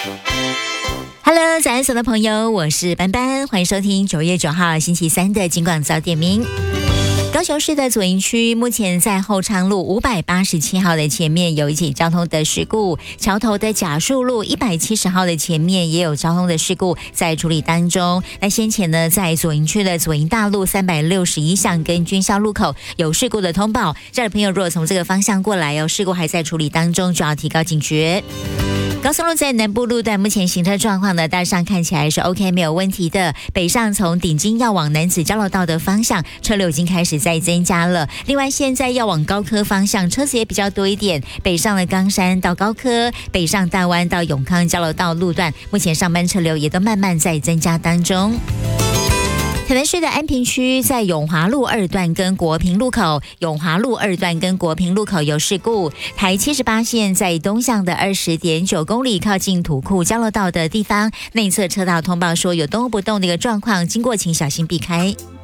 Hello， 早安，所有的朋友，我是班班，欢迎收听9月9号星期三的金广早点名。高雄市的左营区目前在后昌路587号的前面有一起交通的事故，桥头的甲树路170号的前面也有交通的事故在处理当中。那先前呢，在左营区的左营大路361巷跟军校路口有事故的通报，这儿的朋友如果从这个方向过来事故还在处理当中，就要提高警觉。高速路在南部路段目前行车状况呢，大致上看起来是 OK 没有问题的。北上从顶金要往南子交流道的方向，车流已经开始在增加了。另外，现在要往高科方向，车子也比较多一点。北上的冈山到高科，北上大湾到永康交流道路段，目前上班车流也都慢慢在增加当中。台南市的安平区在永华路2段跟国平路口，永华路2段跟国平路口有事故。台78线在东向的20.9公里，靠近土库交流道的地方，内侧车道通报说有动不动的一个状况，经过请小心避开。